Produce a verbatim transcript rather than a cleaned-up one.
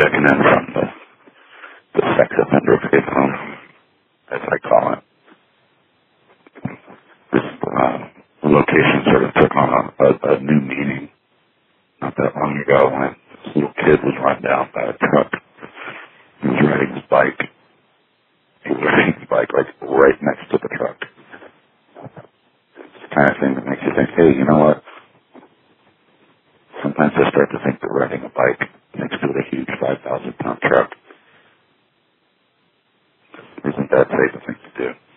checking in from the, the sex offender escape home, as I call it. This uh, location sort of took on a, a, a new meaning not that long ago when this little kid was run down by a truck. He was riding his bike. He was riding his bike like right next to the truck. It's the kind of thing that makes you think, hey, you know what? Sometimes I start to think that riding a bike next to a huge five thousand pound truck isn't that safe a thing to do.